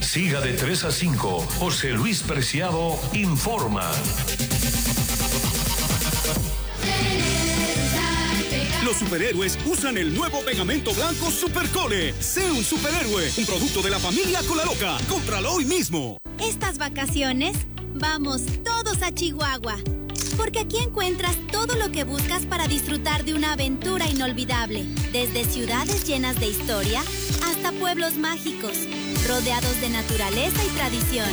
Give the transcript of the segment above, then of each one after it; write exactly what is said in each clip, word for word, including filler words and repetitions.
Siga de tres a cinco. José Luis Preciado informa. Los superhéroes usan el nuevo pegamento blanco Supercole. Sé un superhéroe, un producto de la familia Colaloca. Cómpralo hoy mismo. Estas vacaciones, vamos todos a Chihuahua. Porque aquí encuentras todo lo que buscas para disfrutar de una aventura inolvidable. Desde ciudades llenas de historia hasta pueblos mágicos, rodeados de naturaleza y tradición.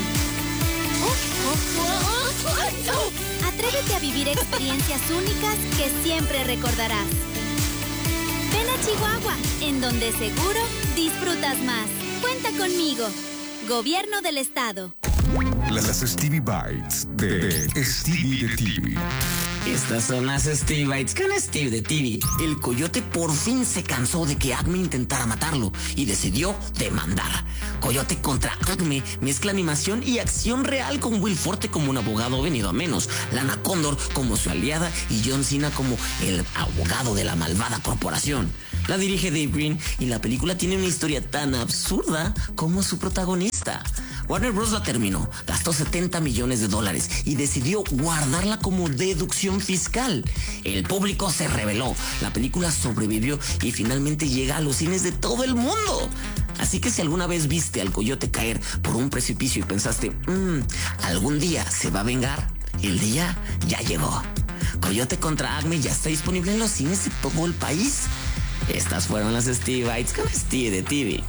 Atrévete a vivir experiencias únicas que siempre recordarás. Ven a Chihuahua, en donde seguro disfrutas más. Cuenta conmigo. Gobierno del Estado. Las Stevie Bites de, de Stevie de T V. Estas son las Stevie Bites con Steve de T V. El coyote por fin se cansó de que Acme intentara matarlo y decidió demandar. Coyote contra Acme mezcla animación y acción real con Will Forte como un abogado venido a menos, Lana Condor como su aliada y John Cena como el abogado de la malvada corporación. La dirige Dave Green y la película tiene una historia tan absurda como su protagonista. Warner Bros. La terminó, gastó setenta millones de dólares y decidió guardarla como deducción fiscal. El público se rebeló, la película sobrevivió y finalmente llega a los cines de todo el mundo. Así que si alguna vez viste al coyote caer por un precipicio y pensaste, mmm, algún día se va a vengar, el día ya llegó. Coyote contra Acme ya está disponible en los cines de todo el país. Estas fueron las Stevie Bites con Steve de T V.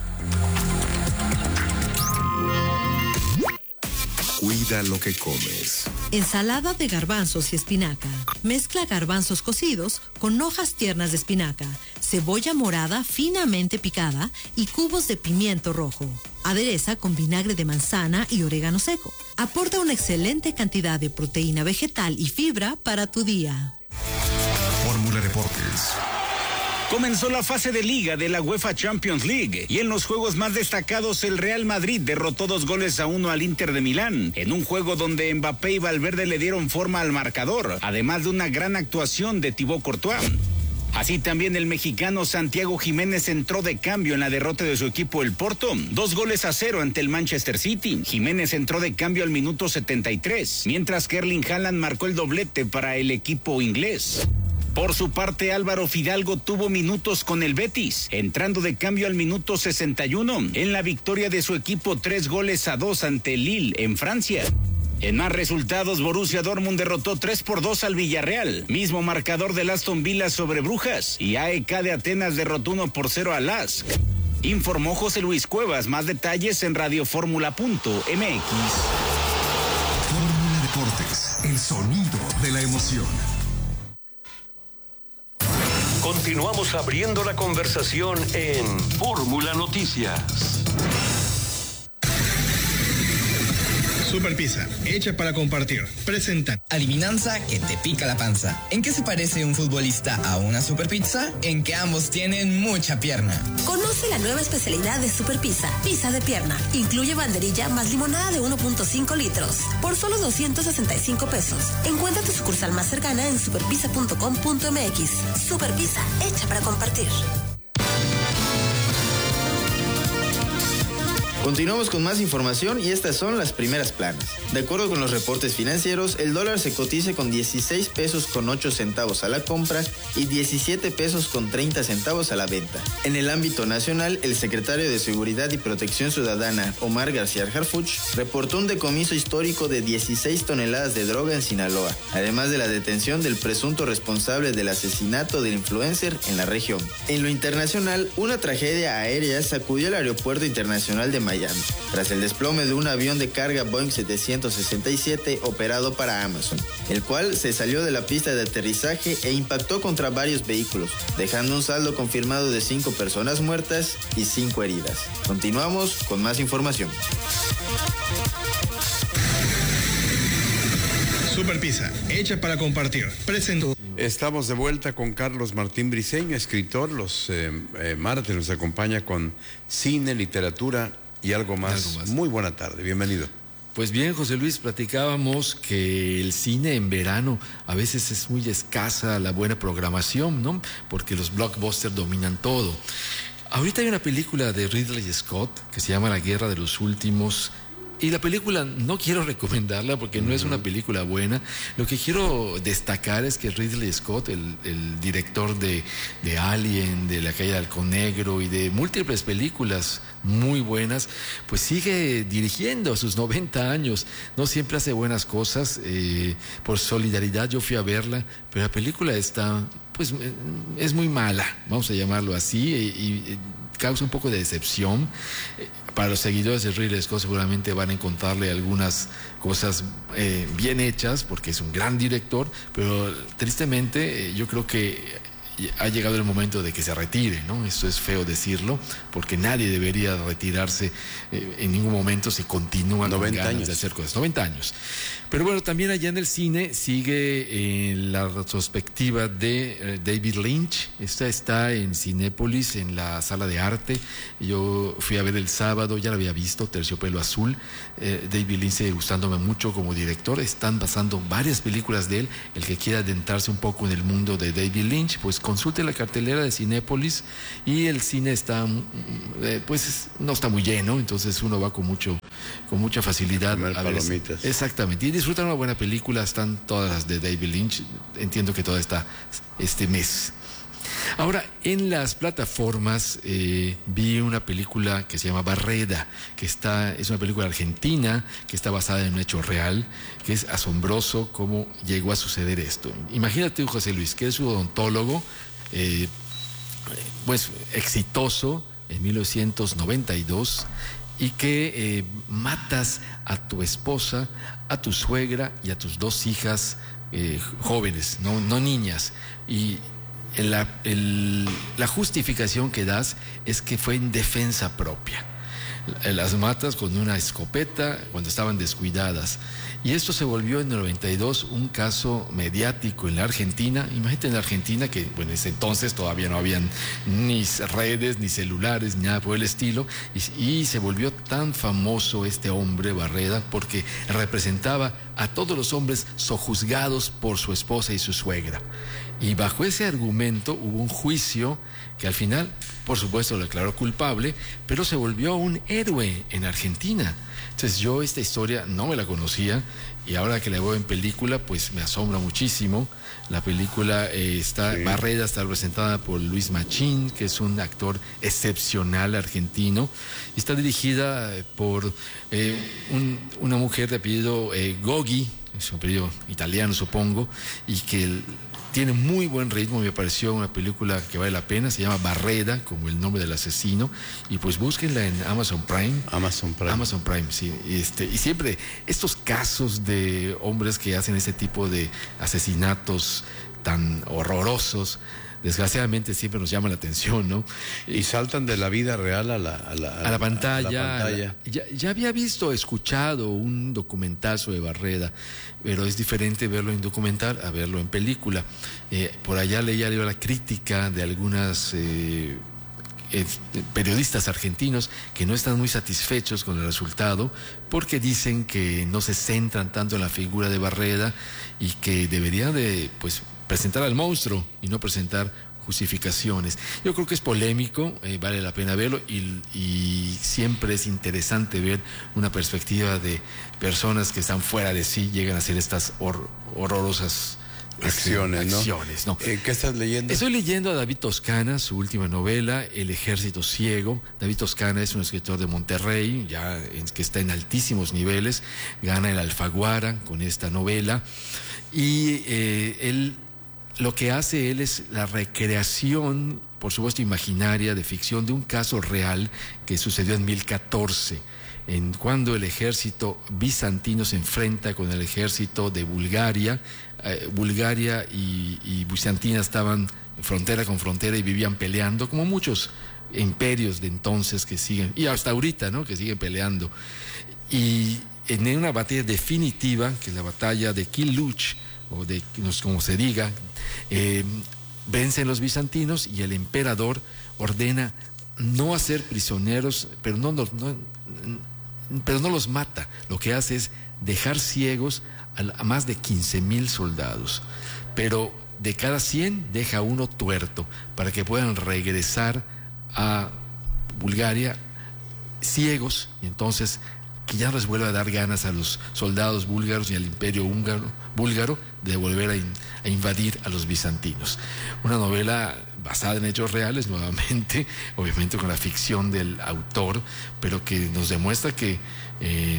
Cuida lo que comes. Ensalada de garbanzos y espinaca. Mezcla garbanzos cocidos con hojas tiernas de espinaca, cebolla morada finamente picada y cubos de pimiento rojo. Adereza con vinagre de manzana y orégano seco. Aporta una excelente cantidad de proteína vegetal y fibra para tu día. Fórmula Deportes. Comenzó la fase de liga de la UEFA Champions League y en los juegos más destacados el Real Madrid derrotó dos goles a uno al Inter de Milán, en un juego donde Mbappé y Valverde le dieron forma al marcador, además de una gran actuación de Thibaut Courtois. Así también el mexicano Santiago Jiménez entró de cambio en la derrota de su equipo el Porto, dos goles a cero ante el Manchester City. Jiménez entró de cambio al minuto setenta y tres, mientras que Erling Haaland marcó el doblete para el equipo inglés. Por su parte, Álvaro Fidalgo tuvo minutos con el Betis, entrando de cambio al minuto sesenta y uno, en la victoria de su equipo tres goles a dos ante Lille en Francia. En más resultados, Borussia Dortmund derrotó tres por dos al Villarreal, mismo marcador del Aston Villa sobre Brujas, y A E K de Atenas derrotó uno por cero al L A S K. Informó José Luis Cuevas, más detalles en radioformula punto m x. Fórmula Deportes, el sonido de la emoción. Continuamos abriendo la conversación en Fórmula Noticias. Super Pizza, hecha para compartir. Presenta. Adivinanza que te pica la panza. ¿En qué se parece un futbolista a una Super Pizza? En que ambos tienen mucha pierna. Conoce la nueva especialidad de Super Pizza, pizza de pierna. Incluye banderilla más limonada de uno punto cinco litros. Por solo doscientos sesenta y cinco pesos. Encuentra tu sucursal más cercana en superpizza punto com punto m x. Super Pizza, hecha para compartir. Continuamos con más información y estas son las primeras planas. De acuerdo con los reportes financieros, el dólar se cotiza con dieciséis pesos con ocho centavos a la compra y diecisiete pesos con treinta centavos a la venta. En el ámbito nacional, el secretario de Seguridad y Protección Ciudadana, Omar García Harfuch, reportó un decomiso histórico de dieciséis toneladas de droga en Sinaloa, además de la detención del presunto responsable del asesinato del influencer en la región. En lo internacional, una tragedia aérea sacudió el aeropuerto internacional de Miami, tras el desplome de un avión de carga Boeing setecientos sesenta y siete operado para Amazon, el cual se salió de la pista de aterrizaje e impactó contra varios vehículos, dejando un saldo confirmado de cinco personas muertas y cinco heridas. Continuamos con más información. Super Pizza, hecha para compartir. Presento. Estamos de vuelta con Carlos Martín Briceño, escritor. Los eh, eh, martes nos acompaña con cine, literatura y algo más. algo más. Muy buena tarde, bienvenido. Pues bien, José Luis, platicábamos que el cine en verano a veces es muy escasa la buena programación, ¿no? Porque los blockbusters dominan todo. Ahorita hay una película de Ridley Scott que se llama La Guerra de los Últimos. Y la película no quiero recomendarla porque no es una película buena. Lo que quiero destacar es que Ridley Scott, el, el director de, de Alien, de La Caída del Halcón Negro y de múltiples películas muy buenas, pues sigue dirigiendo a sus noventa años. No siempre hace buenas cosas. Eh, por solidaridad yo fui a verla, pero la película está, pues, es muy mala, vamos a llamarlo así, y, y causa un poco de decepción. Para los seguidores de Ridley Scott seguramente van a encontrarle algunas cosas eh, bien hechas, porque es un gran director, pero tristemente eh, yo creo que ha llegado el momento de que se retire, ¿no? Eso es feo decirlo, porque nadie debería retirarse eh, en ningún momento si continúa con ganas años. de hacer cosas. noventa años. Pero bueno, también allá en el cine sigue eh, la retrospectiva de eh, David Lynch. Esta está en Cinépolis, en la sala de arte. Yo fui a ver el sábado, ya la había visto, Terciopelo Azul. Eh, David Lynch sigue gustándome mucho como director. Están pasando varias películas de él. El que quiera adentrarse un poco en el mundo de David Lynch, pues consulte la cartelera de Cinépolis, y el cine está, eh, pues no está muy lleno, entonces uno va con mucho, con mucha facilidad Comer a ver, palomitas. Exactamente, y disfrutar una buena película. Están todas las de David Lynch, entiendo que toda está este mes. Ahora, en las plataformas eh, vi una película que se llama Barreda, que está, es una película argentina que está basada en un hecho real, que es asombroso cómo llegó a suceder esto. Imagínate, José Luis, que es un odontólogo, eh, pues exitoso en mil novecientos noventa y dos, y que eh, matas a tu esposa, a tu suegra y a tus dos hijas eh, jóvenes, no, no niñas, y La, el, la justificación que das es que fue en defensa propia. Las matas con una escopeta cuando estaban descuidadas. Y esto se volvió en el noventa y dos un caso mediático en la Argentina. Imagínate en la Argentina que, bueno, en ese entonces todavía no habían ni redes, ni celulares, ni nada por el estilo. Y, y se volvió tan famoso este hombre, Barreda, porque representaba a todos los hombres sojuzgados por su esposa y su suegra. Y bajo ese argumento hubo un juicio que al final, por supuesto, lo declaró culpable, pero se volvió un héroe en Argentina. Entonces yo esta historia no me la conocía, y ahora que la veo en película, pues me asombra muchísimo. La película eh, está, sí. Barreda está representada por Luis Machín, que es un actor excepcional argentino, y está dirigida por eh, un, una mujer de apellido eh, Goggi, es un apellido italiano supongo, y que el, tiene muy buen ritmo. Me pareció una película que vale la pena. Se llama Barreda, como el nombre del asesino. Y pues búsquenla en Amazon Prime. Amazon Prime. Amazon Prime, sí. Y, este, y siempre estos casos de hombres que hacen este tipo de asesinatos tan horrorosos, desgraciadamente siempre nos llama la atención, ¿no? Y saltan de la vida real a la, a la, a la pantalla. A la pantalla. A la, ya, ya había visto, escuchado un documental sobre Barreda, pero es diferente verlo en documental a verlo en película. Eh, por allá leía la crítica de algunas eh, eh, periodistas argentinos que no están muy satisfechos con el resultado, porque dicen que no se centran tanto en la figura de Barreda y que deberían de, pues, presentar al monstruo y no presentar justificaciones. Yo creo que es polémico, eh, vale la pena verlo, y, y siempre es interesante ver una perspectiva de personas que están fuera de sí, llegan a hacer estas hor horrorosas acciones, ¿no? acciones, ¿no? Eh, ¿Qué estás leyendo? Estoy leyendo a David Toscana, su última novela, El Ejército Ciego. David Toscana es un escritor de Monterrey, ya en, que está en altísimos niveles, gana el Alfaguara con esta novela, y eh, él lo que hace él es la recreación, por supuesto imaginaria, de ficción, de un caso real que sucedió en mil catorce, en cuando el ejército bizantino se enfrenta con el ejército de Bulgaria. Eh, Bulgaria y, y Bizantina estaban frontera con frontera y vivían peleando, como muchos imperios de entonces que siguen, y hasta ahorita, ¿no?, que siguen peleando. Y en una batalla definitiva, que es la batalla de Kiluch, o de, como se diga, eh, vencen los bizantinos y el emperador ordena no hacer prisioneros, pero no, no, no, pero no los mata. Lo que hace es dejar ciegos a, a más de quince mil soldados, pero de cada cien deja uno tuerto para que puedan regresar a Bulgaria, ciegos, y entonces que ya no les vuelva a dar ganas a los soldados búlgaros y al imperio húngaro, búlgaro de volver a, in, a invadir a los bizantinos. Una novela basada en hechos reales, nuevamente, obviamente con la ficción del autor, pero que nos demuestra que eh,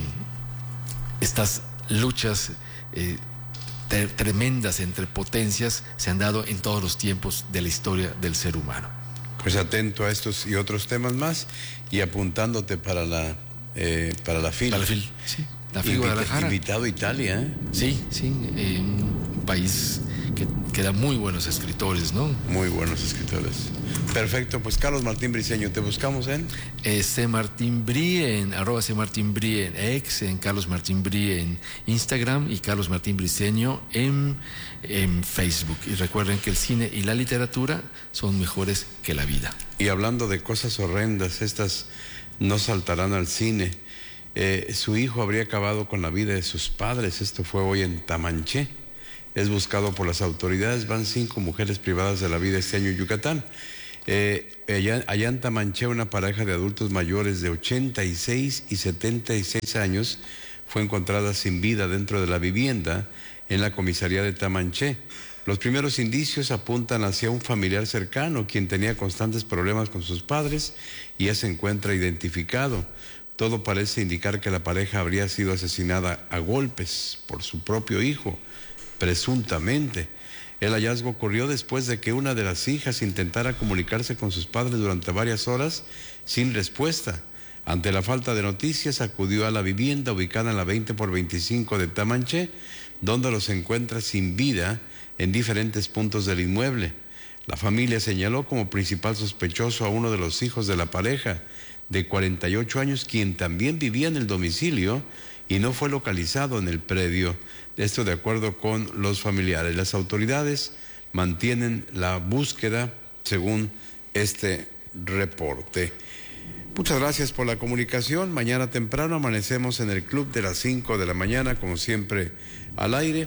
estas luchas eh, tre- tremendas entre potencias se han dado en todos los tiempos de la historia del ser humano. Pues atento a estos y otros temas más y apuntándote para la eh, para la FIL. Para la FIL, sí. La FIL Invita, Guadalajara. Invitado a Italia, ¿eh? Sí, sí, eh, un país que, que da muy buenos escritores, ¿no? Muy buenos escritores. Perfecto, pues Carlos Martín Briceño, ¿te buscamos en? Eh, C. Martín Bri, en arroba C. Martín Bri en X, en Carlos Martín Bri en Instagram y Carlos Martín Briceño en, en Facebook. Y recuerden que el cine y la literatura son mejores que la vida. Y hablando de cosas horrendas, estas no saltarán al cine. Eh, su hijo habría acabado con la vida de sus padres. Esto fue hoy en Tamanché. Es buscado por las autoridades. Van cinco mujeres privadas de la vida este año en Yucatán. Eh, allá, allá en Tamanché, una pareja de adultos mayores de ochenta y seis y setenta y seis años fue encontrada sin vida dentro de la vivienda en la comisaría de Tamanché. Los primeros indicios apuntan hacia un familiar cercano, quien tenía constantes problemas con sus padres y ya se encuentra identificado. Todo parece indicar que la pareja habría sido asesinada a golpes por su propio hijo, presuntamente. El hallazgo ocurrió después de que una de las hijas intentara comunicarse con sus padres durante varias horas sin respuesta. Ante la falta de noticias, acudió a la vivienda ubicada en la veinte por veinticinco de Tamanché, donde los encuentra sin vida en diferentes puntos del inmueble. La familia señaló como principal sospechoso a uno de los hijos de la pareja, de cuarenta y ocho años, quien también vivía en el domicilio y no fue localizado en el predio. Esto de acuerdo con los familiares. Las autoridades mantienen la búsqueda según este reporte. Muchas gracias por la comunicación. Mañana temprano amanecemos en el club de las cinco de la mañana, como siempre, al aire.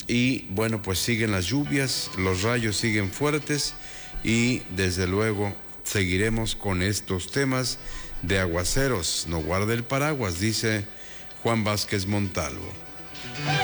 Y bueno, pues siguen las lluvias, los rayos siguen fuertes y desde luego seguiremos con estos temas de aguaceros. No guarde el paraguas, dice Juan Vázquez Montalvo.